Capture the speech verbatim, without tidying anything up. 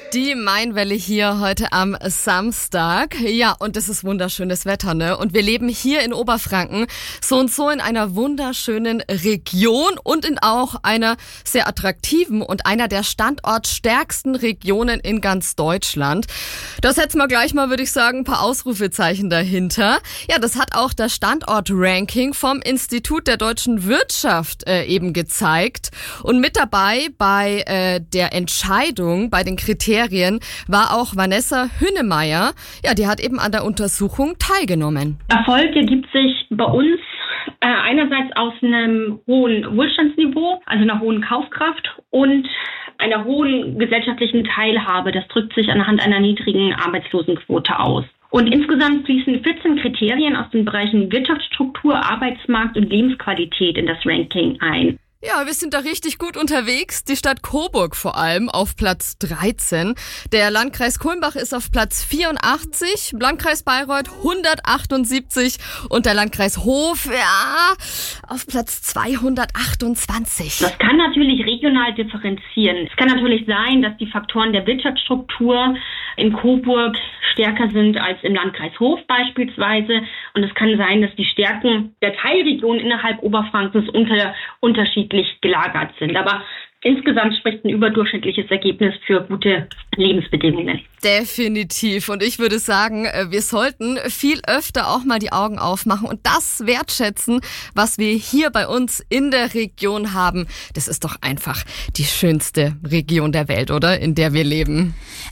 Die Mainwelle hier heute am Samstag. Ja, und es ist wunderschönes Wetter, ne? Und wir leben hier in Oberfranken so und so in einer wunderschönen Region und in auch einer sehr attraktiven und einer der standortstärksten Regionen in ganz Deutschland. Da setzen wir gleich mal, würde ich sagen, ein paar Ausrufezeichen dahinter. Ja, das hat auch das Standort-Ranking vom Institut der deutschen Wirtschaft äh, eben gezeigt. Und mit dabei bei äh, der Entscheidung, bei den Kriterien, war auch Vanessa Hünnemeyer. Ja, die hat eben an der Untersuchung teilgenommen. Erfolg ergibt sich bei uns äh, einerseits aus einem hohen Wohlstandsniveau, also einer hohen Kaufkraft und einer hohen gesellschaftlichen Teilhabe. Das drückt sich anhand einer niedrigen Arbeitslosenquote aus. Und insgesamt fließen vierzehn Kriterien aus den Bereichen Wirtschaftsstruktur, Arbeitsmarkt und Lebensqualität in das Ranking ein. Ja, wir sind da richtig gut unterwegs. Die Stadt Coburg vor allem auf Platz dreizehn. Der Landkreis Kulmbach ist auf Platz vierundachtzig, Landkreis Bayreuth hundertachtundsiebzig und der Landkreis Hof, ja, auf Platz zweihundertachtundzwanzig. Das kann natürlich regional differenzieren. Es kann natürlich sein, dass die Faktoren der Wirtschaftsstruktur in Coburg stärker sind als im Landkreis Hof beispielsweise. Und es kann sein, dass die Stärken der Teilregion innerhalb Oberfrankens unter, unterschiedlich gelagert sind. Aber insgesamt spricht ein überdurchschnittliches Ergebnis für gute Lebensbedingungen. Definitiv. Und ich würde sagen, wir sollten viel öfter auch mal die Augen aufmachen und das wertschätzen, was wir hier bei uns in der Region haben. Das ist doch einfach die schönste Region der Welt, oder? In der wir leben.